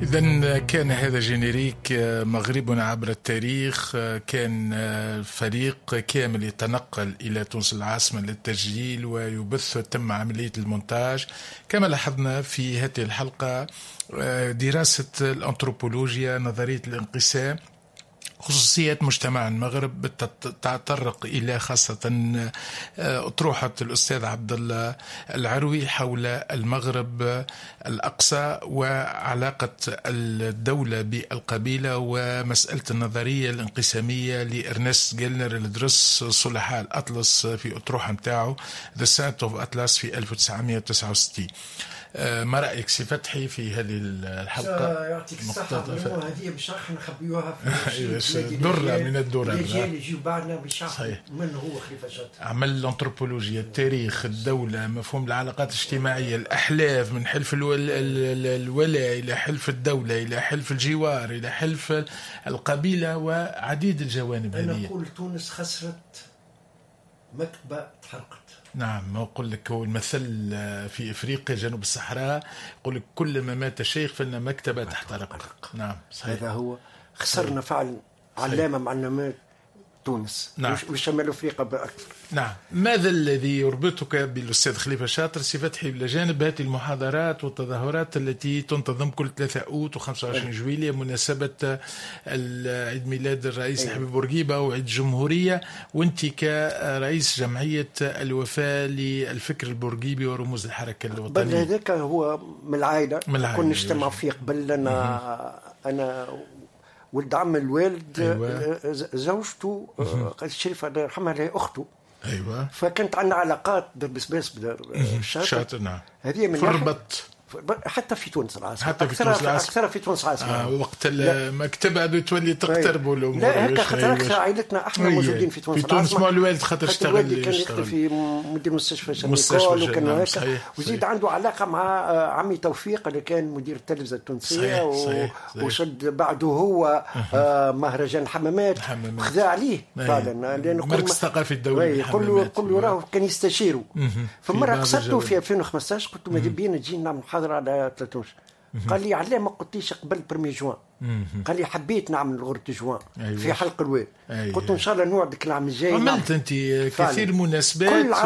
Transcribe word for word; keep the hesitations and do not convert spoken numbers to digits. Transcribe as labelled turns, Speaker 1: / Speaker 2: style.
Speaker 1: إذن كان هذا جينيريك مغربنا عبر التاريخ. كان فريق كامل يتنقل إلى تونس العاصمة للتسجيل ويبث وتم عملية المونتاج. كما لاحظنا في هذه الحلقة دراسة الأنثروبولوجيا، نظرية الانقسام، خصوصيات مجتمع المغرب، تتطرق إلى خاصة أطروحة الأستاذ عبد الله العروي حول المغرب الأقصى وعلاقة الدولة بالقبيلة ومسألة النظرية الانقسامية لإرنست جيلنر اللي درس صلحاء الأطلس في أطروحة متاعه The Science of Atlas في ألف وتسعمائة وتسعة وستين. ما رأيك سي فتحي في هذه الحلقة؟
Speaker 2: يعطيك الصحة. هذه باش راح نخبيوها في
Speaker 1: درة من الدرر
Speaker 2: الأجيال يجيو بعدنا باش من هو خليفة شاطر.
Speaker 1: عمل الأنثروبولوجيا، التاريخ، الدولة، مفهوم العلاقات الاجتماعية، الأحلاف، من حلف الولاء إلى حلف الدولة إلى حلف الجوار إلى حلف القبيلة وعديد الجوانب هذه.
Speaker 2: أنا نقول تونس خسرت مكتبة تحرقت.
Speaker 1: نعم، ما أقول لك هو المثل في إفريقيا جنوب الصحراء يقول لك كلما مات شيخ فإن مكتبة تحترق. نعم صحيح.
Speaker 2: هذا هو خسرنا فعلا علامة من علامات تونس.
Speaker 1: نعم.
Speaker 2: وشمال أفريقيا بأكثر.
Speaker 1: نعم. ماذا الذي يربطك بالأستاذ خليفة شاطر سي فتحي إلى جانب هذه المحاضرات والتظاهرات التي تنتظم كل ثلاثة أوت وخمسة وعشرين جويلية مناسبة عيد ميلاد الرئيس حبيب بورقيبة وعيد الجمهورية، وانت كرئيس جمعية الوفاء للفكر البورقيبي ورموز الحركة الوطنية؟
Speaker 2: بل هذاك هو من العائلة.
Speaker 1: كنا
Speaker 2: نجتمع فيه قبل. أنا أنا ولد عم الوالد. أيوة. زوجته الشريفة الله يرحمها لها أخته.
Speaker 1: أيوة.
Speaker 2: فكانت عندنا علاقات دربس باس بدار شاطر.
Speaker 1: شاطر. نعم.
Speaker 2: هذه من
Speaker 1: فربط
Speaker 2: حتى في تونس العاصمة.
Speaker 1: حتى في تونس العاصمة.
Speaker 2: أكثر في تونس العاصمة.
Speaker 1: آه وقت المكتبة بتولي تقتربوا الأمور.
Speaker 2: لا هكا خاطر أكثر عائلتنا احنا موجودين في تونس.
Speaker 1: في تونس مع الوالد خاطر اشتغل.
Speaker 2: كان يخدم في مدير مستشفى
Speaker 1: شنقول
Speaker 2: وكان هكا. وزيد عنده علاقة مع عمي توفيق اللي كان مدير التلفزة التونسية. وشد بعده هو مهرجان حمامات خذا عليه فعلا لأنه
Speaker 1: مركز الثقافي الدولي.
Speaker 2: كله كله راه كان يستشيره. فمرة قصدته في ألفين وخمسطاش قلت له ماذا بينا نجي نعمل محاضرة على ثلاثة. قال لي علاه ما قلتيش قبل برمي جوان. قال لي حبيت نعمل غرة جوان. أيوة. في حلق الواد. أيوة. قلت ان شاء الله نوعدك العام الجاي.
Speaker 1: عملت انت كثير مناسبات.